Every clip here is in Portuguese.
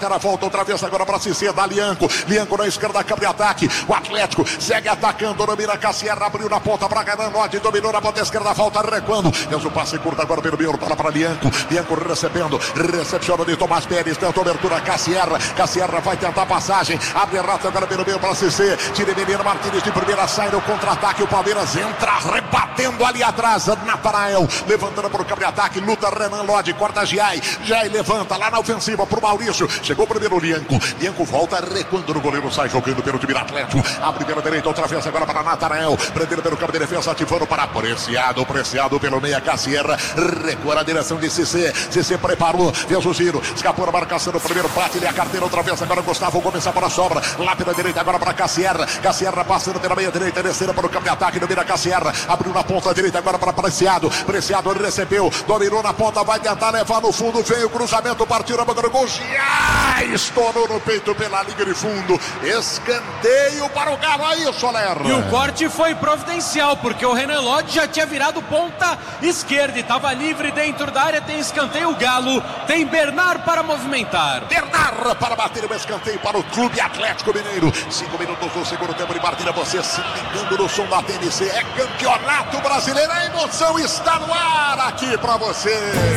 Cara, volta outra vez agora para Cissé, da Lianco na esquerda, câmbio de ataque, o Atlético segue atacando, domina Cassierra, abriu na ponta para Renan Lodge, dominou na ponta esquerda, volta recuando, fez o passe curto agora pelo meio, para Lianco recebendo, recepciona de Tomás Pérez, tenta abertura, Cassierra vai tentar a passagem, abre rato agora pelo meio para Cissé, tira Menino Martínez de primeira, sai no contra-ataque, o Palmeiras entra rebatendo ali atrás, Natanael, levantando para o câmbio de ataque, luta Renan Lodge, corta Giai levanta lá na ofensiva para o Maurício, chegou primeiro o Lianco volta recuando no goleiro, sai jogando pelo time do Atlético, abre pela direita outra vez agora para Natanael, prendendo pelo campo de defesa, ativando para Preciado pelo meia, Cassierra, recua na direção de Cissé preparou, fez o giro, escapou na marcação do primeiro, bate-lhe a carteira outra vez, agora Gustavo Gomes para a sobra, lá pela direita agora para Cassierra passando pela meia direita, descendo para o campo de ataque, domina Cassierra, abriu na ponta direita agora para Preciado recebeu, dominou na ponta, vai tentar levar no fundo, veio o cruzamento, partiu na boca do gol, estourou no peito pela linha de fundo, escanteio para o Galo aí, Soler. E o corte foi providencial, porque o Renan Lodge já tinha virado ponta esquerda e estava livre dentro da área, tem escanteio o Galo, tem Bernard para movimentar. Bernard para bater o escanteio para o Clube Atlético Mineiro, 5 minutos do segundo tempo de partida, você se ligando no som da TNC, é Campeonato Brasileiro, a emoção está no ar aqui para você.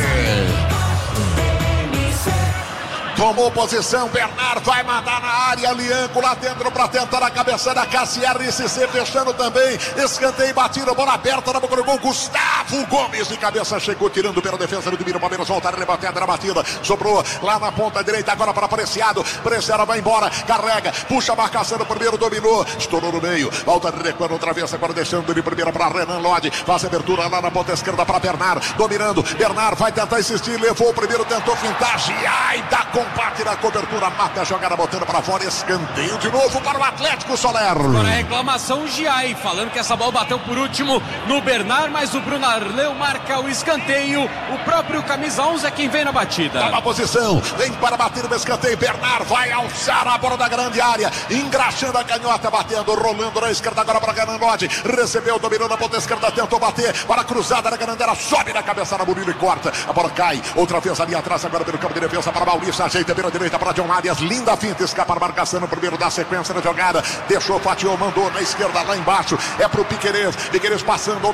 Tomou posição, Bernard vai mandar na área, Lianco lá dentro para tentar a cabeça da Cassierra e Cissé fechando também, escanteio batido, bola aberta na boca do gol, Gustavo Gomes de cabeça chegou tirando pela defesa do time do Palmeiras, voltar a rebater a batida, sobrou lá na ponta direita agora para Preciado vai embora, carrega, puxa a marcação do primeiro, dominou, estourou no meio, volta recuando outra vez, agora deixando de primeira para Renan Lodge, faz abertura lá na ponta esquerda para Bernard, dominando, Bernard vai tentar insistir, levou o primeiro, tentou fintar, dá combate na cobertura, mata a jogada botando para fora, escanteio de novo para o Atlético, Soler. Agora a reclamação Giai, falando que essa bola bateu por último no Bernard, mas o Bruno Arleu marca o escanteio, o próprio camisa 11 é quem vem na batida. Toma a posição, vem para bater no escanteio, Bernard vai alçar a bola da grande área, engraxando a canhota, batendo, rolando na esquerda agora para Renan Lodge, recebeu, dominou na ponta esquerda, tentou bater, para a cruzada na grande área, sobe na cabeça na Murilo e corta, a bola cai, outra vez ali atrás agora pelo campo de defesa para Maurício, ajeita pela direita para John Arias, linda finta, escapa a marcação no primeiro da sequência da jogada, deixou, fatiou, mandou na esquerda lá embaixo, é pro Piquerez passando